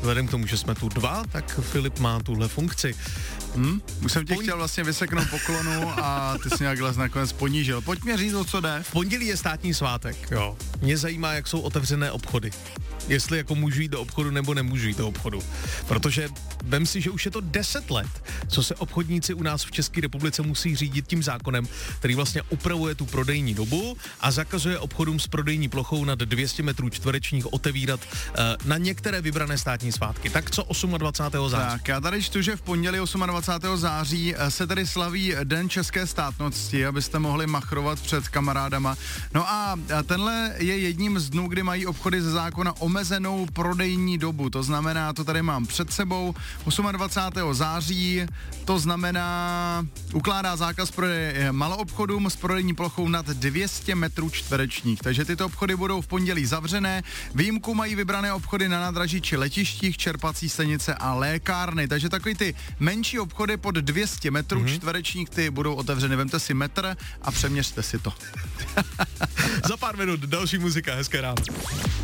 vzhledem k tomu, že jsme tu dva, tak Filip má tuhle funkci. Už jsem tě chtěl vlastně vyseknout poklonu a ty jsi nějak nakonec ponížil. Pojď mi říct, o co jde. V pondělí je státní svátek, jo. Mě zajímá, jak jsou otevřené obchody. Jestli jako můžu jít do obchodu nebo nemůžu jít do obchodu. Protože vem si, že už je to 10 let, co se obchodníci u nás v České republice musí řídit tím zákonem, který vlastně upravuje tu prodejní dobu a zakazuje obchodům s prodejní plochou nad 200 metrů čtverečních otevírat na některé vybrané státní svátky. Tak co 28. září? Tak, já tady čtu, že v pondělí 28. září se tady slaví Den české státnosti, abyste mohli machrovat před kamarádama. No a tenhle je jedním z dnů, kdy mají obchody ze zákona omezenou prodejní dobu. To znamená, to tady mám před sebou, 28. září, to znamená, ukládá zákaz prodeje maloobchodům s prodejní plochou nad 200 metrů čtverečních. Takže tyto obchody budou v pondělí zavřené. Výjimku mají vybrané obchody na nádraží či letištích, čerpací stanice a lékárny. Takže takový ty menší obchody pod 200 metrů čtverečních, ty budou otevřeny. Vemte si metr a přeměřte si to. Za pár minut další muzika, hezké ráno.